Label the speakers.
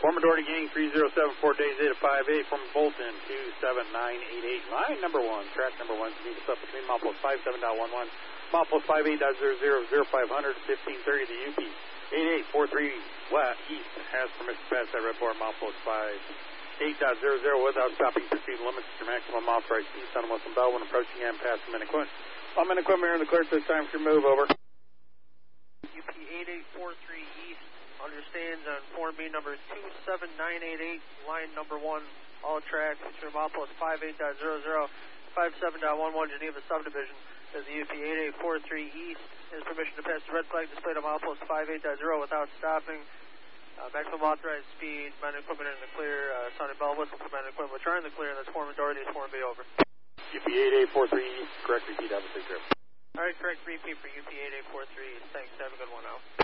Speaker 1: Former Doherty Gang 3074 days 8 to 58 from Bolton 27988. Line number 1, track number 1, meet us up between milepost 57.11, milepost 58.00, 0500 to 1530. The UP 8843 west east has permission to pass that red bar milepost 58.00 without stopping. Proceed limits to your maximum authorized speed on Western Bell when approaching and passing Minnequin. All Minnequin, you're in the clear this time for your move, over.
Speaker 2: UP 8843 east understands on Form B number 27988, line number 1, all tracks between milepost 58.00, 57.11 Geneva subdivision. As the UP 8843 east has permission to pass the red flag displayed on milepost 58.0 without stopping. Maximum authorized speed, men and equipment in the clear. Sounding bell whistle for men and equipment, which are in the clear, and that's Foreman Doherty, Form B, over.
Speaker 1: UP 8843 east, correct repeat, have a safe trip.
Speaker 2: All right, correct repeat for UP 8843 east. Thanks, have a good one out.